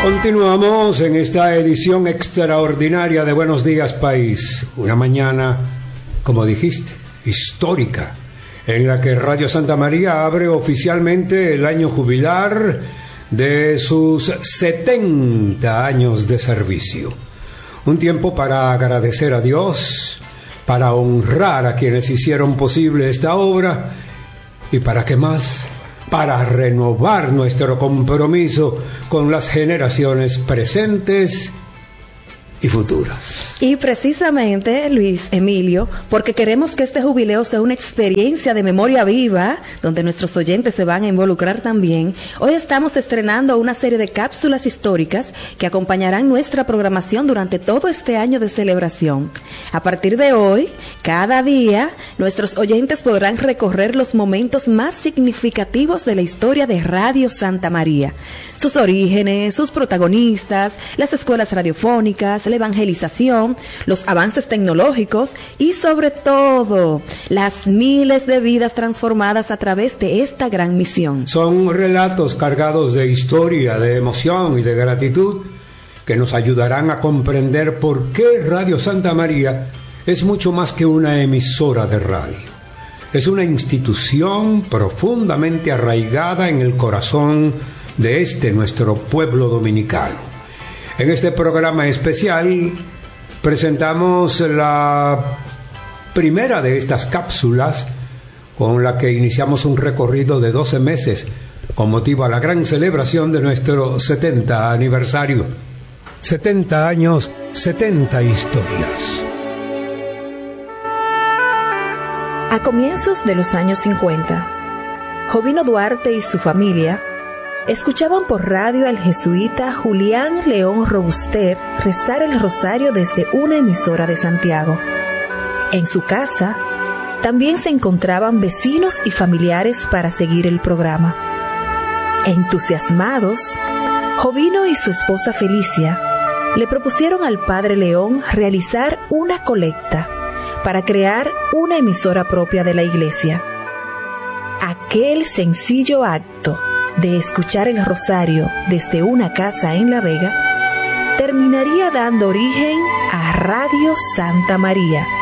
Continuamos en esta edición extraordinaria de Buenos Días País. Una mañana, como dijiste, histórica, en la que Radio Santa María abre oficialmente el año jubilar de sus 70 años de servicio. Un tiempo para agradecer a Dios, para honrar a quienes hicieron posible esta obra y para qué más, para renovar nuestro compromiso con las generaciones presentes y futuras. Y precisamente, Luis Emilio, porque queremos que este jubileo sea una experiencia de memoria viva, donde nuestros oyentes se van a involucrar también, hoy estamos estrenando una serie de cápsulas históricas que acompañarán nuestra programación durante todo este año de celebración. A partir de hoy, cada día, nuestros oyentes podrán recorrer los momentos más significativos de la historia de Radio Santa María, sus orígenes, sus protagonistas, las escuelas radiofónicas, la evangelización, los avances tecnológicos y sobre todo las miles de vidas transformadas a través de esta gran misión. Son relatos cargados de historia, de emoción y de gratitud que nos ayudarán a comprender por qué Radio Santa María es mucho más que una emisora de radio. Es una institución profundamente arraigada en el corazón de nuestro pueblo dominicano. En este programa especial presentamos la primera de estas cápsulas con la que iniciamos un recorrido de 12 meses con motivo a la gran celebración de nuestro 70 aniversario. 70 años, 70 historias. A comienzos de los años 50, Jovino Duarte y su familia escuchaban por radio al jesuita Julián León Robuster rezar el rosario desde una emisora de Santiago. En su casa también se encontraban vecinos y familiares para seguir el programa. Entusiasmados, Jovino y su esposa Felicia le propusieron al padre León realizar una colecta para crear una emisora propia de la iglesia. Aquel sencillo acto de escuchar el rosario desde una casa en La Vega terminaría dando origen a Radio Santa María,